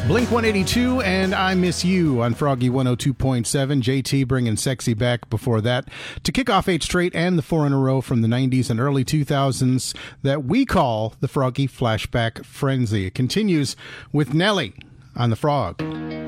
Blink 182 and I Miss You on Froggy 102.7. JT bringing sexy back before that to kick off 8 straight and the 4 in a row from the 90s and early 2000s that we call the Froggy Flashback Frenzy. It continues with Nelly on the Frog.